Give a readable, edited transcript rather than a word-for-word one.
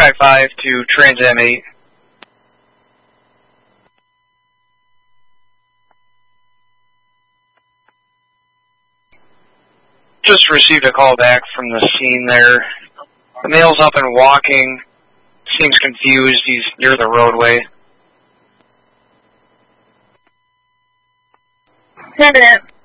455 to Trans M8. Just received a call back from the scene there. The male's up and walking. Seems confused. He's near the roadway. Negative.